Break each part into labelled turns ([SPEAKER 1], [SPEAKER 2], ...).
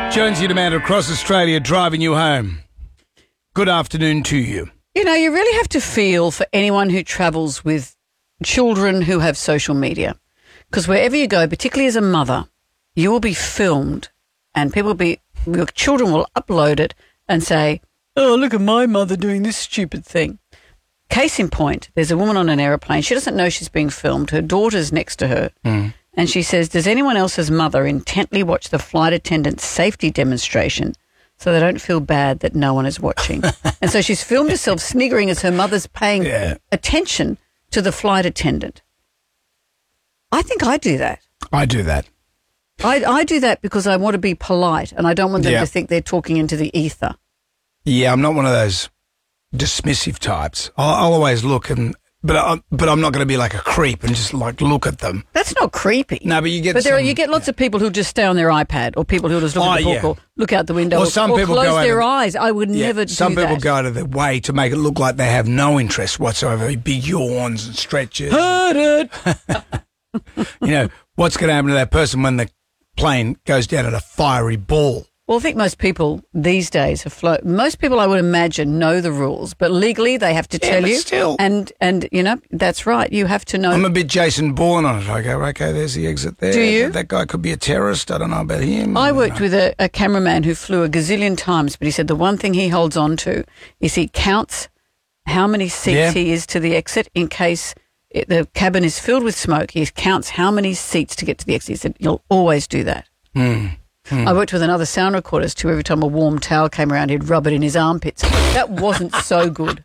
[SPEAKER 1] Jonesy and Amanda across Australia driving you home. Good afternoon to you.
[SPEAKER 2] You know, you really have to feel for anyone who travels with children who have social media. Because wherever you go, particularly as a mother, you will be filmed and your children will upload it and say, oh, look at my mother doing this stupid thing. Case in point, there's a woman on an aeroplane. She doesn't know she's being filmed. Her daughter's next to her. And she says, does anyone else's mother intently watch the flight attendant's safety demonstration so they don't feel bad that no one is watching? And so she's filmed herself sniggering as her mother's paying attention to the flight attendant. I think I do that.
[SPEAKER 1] I do that.
[SPEAKER 2] I do that because I want to be polite and I don't want them to think they're talking into the ether.
[SPEAKER 1] Yeah, I'm not one of those dismissive types. I'll always look but I'm not going to be like a creep and just like look at them.
[SPEAKER 2] That's not creepy.
[SPEAKER 1] No, but you get
[SPEAKER 2] you get lots of people who just stay on their iPad or people who just look at the book or look out the window
[SPEAKER 1] or
[SPEAKER 2] close their eyes. I would never do that.
[SPEAKER 1] Some people go out of their way to make it look like they have no interest whatsoever. Big yawns and stretches.
[SPEAKER 2] Heard it.
[SPEAKER 1] You know, what's going to happen to that person when the plane goes down at a fiery ball?
[SPEAKER 2] Well, I think most people these days most people I would imagine know the rules, but legally they have to tell you.
[SPEAKER 1] Still.
[SPEAKER 2] And you know, that's right. You have to know.
[SPEAKER 1] I'm a bit Jason Bourne on it. I go, okay, there's the exit there.
[SPEAKER 2] Do you?
[SPEAKER 1] That guy could be a terrorist. I don't know about him.
[SPEAKER 2] I worked with a cameraman who flew a gazillion times, but he said the one thing he holds on to is he counts how many seats he is to the exit in case the cabin is filled with smoke. He counts how many seats to get to the exit. He said, you'll always do that. I worked with another sound recordist who every time a warm towel came around, he'd rub it in his armpits. That wasn't so good.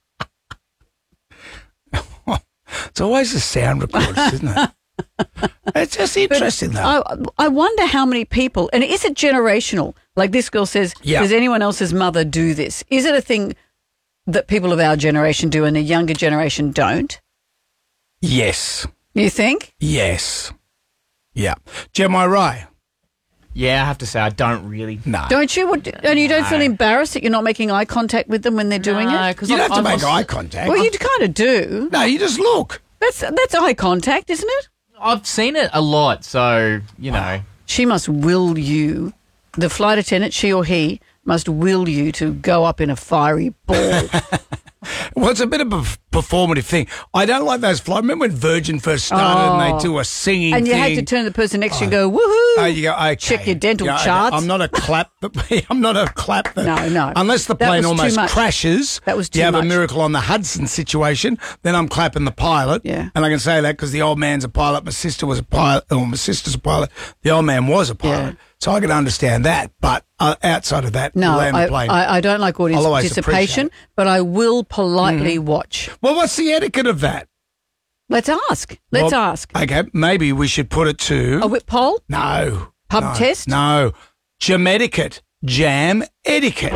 [SPEAKER 1] It's always the sound recordist, isn't it? It's just interesting, though.
[SPEAKER 2] I wonder how many people, and is it generational? Like this girl says, does anyone else's mother do this? Is it a thing that people of our generation do and the younger generation don't?
[SPEAKER 1] Yes.
[SPEAKER 2] You think?
[SPEAKER 1] Yes. Yeah. Gemma Rai.
[SPEAKER 3] Yeah, I have to say I don't really.
[SPEAKER 1] No.
[SPEAKER 2] Don't you? And you don't feel embarrassed that you're not making eye contact with them when they're doing it?
[SPEAKER 1] You don't have to make eye contact.
[SPEAKER 2] Well, you kind of do.
[SPEAKER 1] No, you just look.
[SPEAKER 2] That's eye contact, isn't it?
[SPEAKER 3] I've seen it a lot, so, you know.
[SPEAKER 2] She must will you, the flight attendant, she or he, must will you to go up in a fiery ball.
[SPEAKER 1] Well, it's a bit of a performative thing. I don't like those flights. Remember when Virgin first started and they do a singing
[SPEAKER 2] and you
[SPEAKER 1] thing?
[SPEAKER 2] had to turn to the person next to you and go, woohoo.
[SPEAKER 1] Oh, you go, okay.
[SPEAKER 2] Check your dental charts.
[SPEAKER 1] I'm not a clap. I'm not a clap.
[SPEAKER 2] No.
[SPEAKER 1] Unless the plane almost crashes.
[SPEAKER 2] That was too
[SPEAKER 1] You have
[SPEAKER 2] much.
[SPEAKER 1] a Miracle on the Hudson situation, then I'm clapping the pilot.
[SPEAKER 2] Yeah.
[SPEAKER 1] And I can say that because the old man's a pilot. My sister was a pilot. Or my sister's a pilot. The old man was a pilot. Yeah. So I can understand that. But outside of that, land the plane.
[SPEAKER 2] I don't like audience participation, but I will politely watch.
[SPEAKER 1] Well, what's the etiquette of that?
[SPEAKER 2] Let's ask. Let's ask.
[SPEAKER 1] Okay, maybe we should put it to...
[SPEAKER 2] A whip poll?
[SPEAKER 1] No.
[SPEAKER 2] Pub test?
[SPEAKER 1] No. Jam etiquette. Jam etiquette.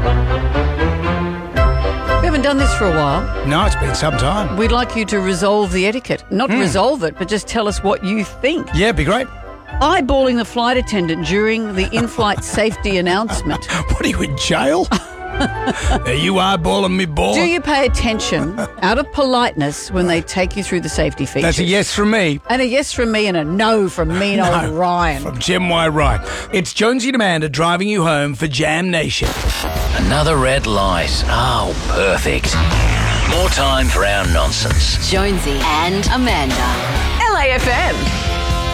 [SPEAKER 2] We haven't done this for a while.
[SPEAKER 1] No, it's been some time.
[SPEAKER 2] We'd like you to resolve the etiquette. Not resolve it, but just tell us what you think.
[SPEAKER 1] Yeah, it'd be great.
[SPEAKER 2] Eyeballing the flight attendant during the in-flight safety announcement.
[SPEAKER 1] What are you, in jail? Are you eyeballing me, boy?
[SPEAKER 2] Do you pay attention out of politeness when they take you through the safety features?
[SPEAKER 1] That's a yes from me.
[SPEAKER 2] And a yes from me and a no from mean old Ryan.
[SPEAKER 1] From Gem Y. Wright. It's Jonesy and Amanda driving you home for Jam Nation.
[SPEAKER 4] Another red light. Oh, perfect. More time for our nonsense.
[SPEAKER 5] Jonesy and Amanda. LAFM.